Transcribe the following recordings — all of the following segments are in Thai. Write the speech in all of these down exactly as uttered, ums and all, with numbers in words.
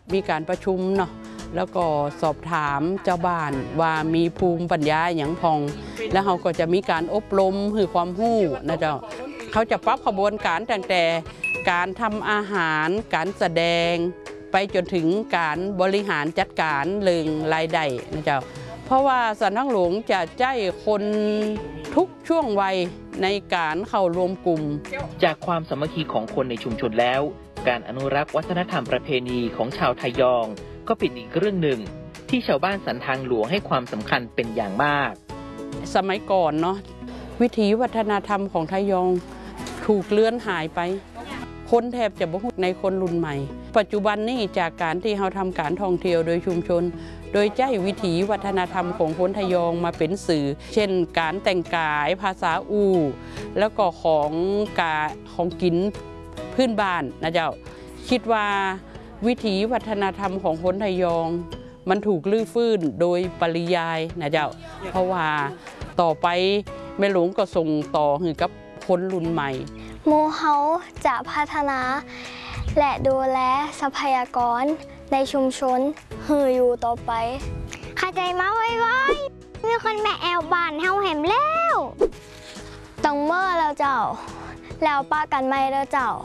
มีการประชุมเนาะแล้วก็สอบถามเจ้าบ้านว่ามีภูมิปัญญาอย่างพองแล้วเขาก็จะมีการอบรมคือความรู้นะเจ้าเขาจะปรับขบวนการตั้งแต่การทำอาหารการแสดงไปจนถึงการบริหารจัดการเรื่องรายได้นะเจ้าเพราะว่าสันทางหลวงจะใจคนทุกช่วงวัยในการเข้ารวมกลุ่มจากความสามัคคีของคนในชุมชนแล้วการอนุรักษ์วัฒนธรรมประเพณีของชาวไทยองก็เป็นอีกเรื่องหนึ่งที่ชาวบ้านสันทางหลวงให้ความสำคัญเป็นอย่างมากสมัยก่อนเนาะวิถีวัฒนธรรมของไทยองถูกเลือนหายไปคนแทบจะบ่ฮู้ในคนรุ่นใหม่ปัจจุบันนี้จากการที่เราทำการท่องเที่ยวโดยชุมชนโดยใช้วิถีวัฒนธรรมของคนไทยองมาเป็นสื่อเช่นการแต่งกายภาษาอู่แล้วก็ของกาของกินพื้นบ้านนะเจ้าคิดว่าวิถีวัฒนธรรมของคนไทยองมันถูกลื้อฟื้นโดยปริยายนะเจ้าเพราะว่าต่อไปแม่หลวงก็ส่งต่อให้กับคนรุ่นใหม่หมู่เฮาจะพัฒนาและดูแลทรัพยากรในชุมชนหืออยู่ต่อไปเข้าใจมาไว้ๆมีคนแม่แอลบ้านเฮาแหมแล้วต้องเมื่อแล้วเจ้าแล้วป้ากันไม่แล้วเจ้า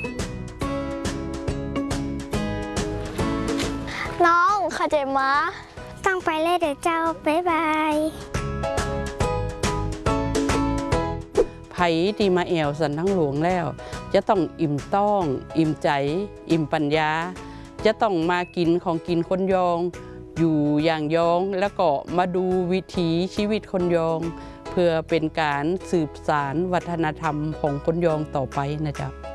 น้องเข้าใจมาต้องไปเลยเดี๋ยวเจ้าบ๊ายบายไผ่ที่มาแอวสันทางหลวงแล้วจะต้องอิ่มต้องอิ่มใจอิ่มปัญญาจะต้องมากินของกินคนยองอยู่อย่างยองแล้วก็มาดูวิถีชีวิตคนยองเพื่อเป็นการสืบสานวัฒนธรรมของคนยองต่อไปนะจ๊ะ